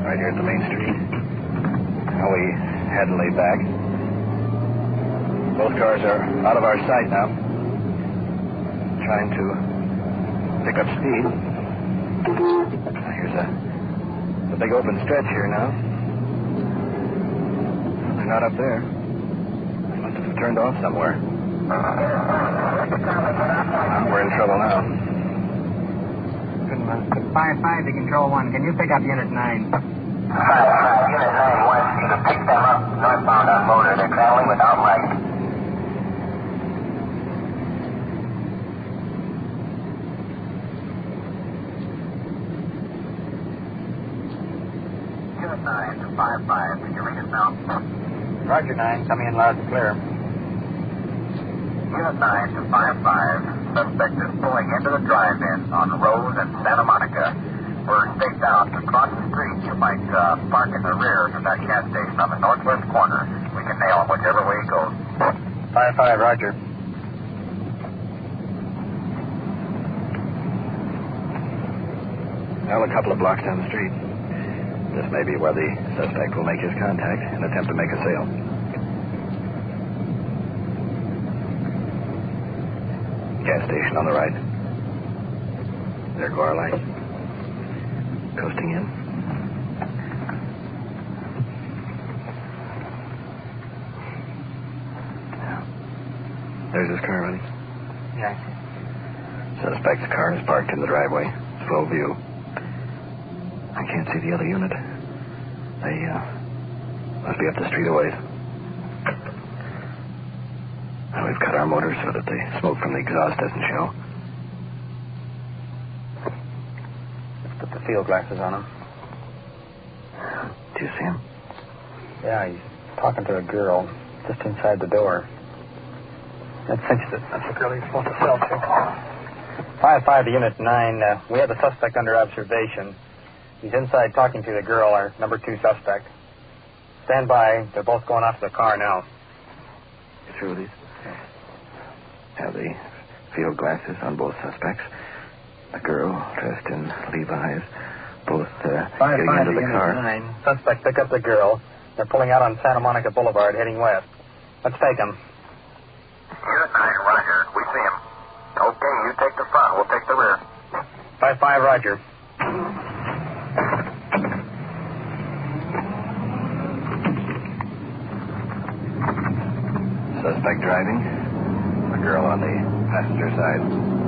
right here at the main street. Now we had to lay back. Both cars are out of our sight now. Trying to pick up speed. Here's a big open stretch here now. They're not up there. They must have turned off somewhere. We're in trouble now. 5-5 to Control 1. Can you pick up Unit 9? 5-5, Unit 9 wants you to pick them up northbound on motor. They're traveling without light. Unit 9 to 5-5. Can you read it now? Roger, 9. Coming in loud and clear. Unit 9 to 5-5. Suspect is pulling into the drive-in on Rose and Santa Monica. We're staked out. Across the street, you might park in the rear of that gas station on the northwest corner. We can nail him whichever way he goes. 5-5, roger. Well, a couple of blocks down the street. This may be where the suspect will make his contact and attempt to make a sale. Gas station on the right. There go our lights. Coasting in. There's his car running. Yeah. Suspect's car is parked in the driveway. Slow view. I can't see the other unit. They must be up the street a ways. Now we've cut our motors so that the smoke from the exhaust doesn't show. Let's put the field glasses on him. Do you see him? Yeah, he's talking to a girl just inside the door. That cinches it. That's the girl he's supposed to sell to. 5-5 to Unit 9. We have the suspect under observation. He's inside talking to the girl, our number 2 suspect. Stand by. They're both going off to the car now. You through with these? Have the field glasses on both suspects. A girl dressed in Levi's. Both getting into the car. 9. Suspect pick up the girl. They're pulling out on Santa Monica Boulevard, heading west. Let's take them. Unit 9, roger. We see him. Okay, you take the front. We'll take the rear. 5-5, roger. Suspect driving. A girl on the passenger side.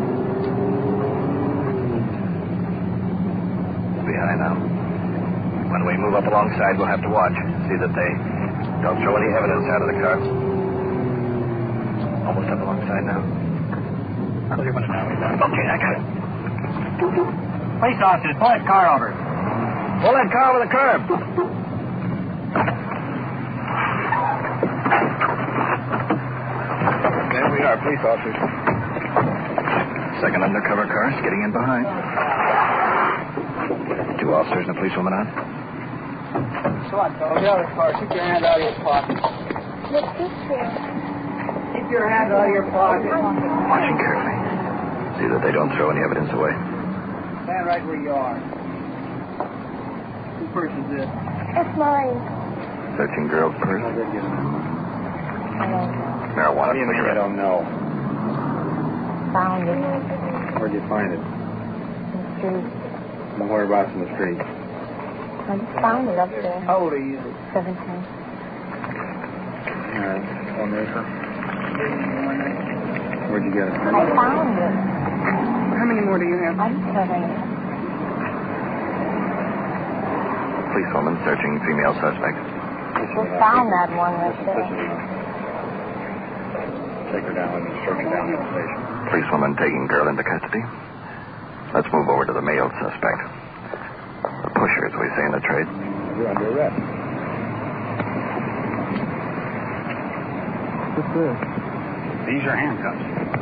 Behind now. When we move up alongside, we'll have to watch. See that they don't throw any evidence out of the car. Almost up alongside now. Close your window now. Okay, I got it. Police officers, pull that car over. Pull that car over the curb. There we are, police officers. Second undercover car is getting in behind. 2 officers and a policewoman on. So what, fellow? Get out of the car. Keep your hand out of your pocket. What's this for? Keep your hand out of your pocket. Watching carefully. See that they don't throw any evidence away. Stand right where you are. Whose purse is this? It's mine. Searching girl's purse. I don't know. Marijuana What do you mean you cigarette. don't know? Found it. Where'd you find it? In the street. And whereabouts in the street? I just found it up there. How old are you? 17. One acre. Where'd you get it? I found it. How many more do you have? I'm serving it. Policewoman searching female suspect. We found that one right there. Take her down and search her down in the station. Policewoman taking girl into custody. Let's move over to the male suspect. The pusher, as we say in the trade. You're under arrest. What's this? These are handcuffs.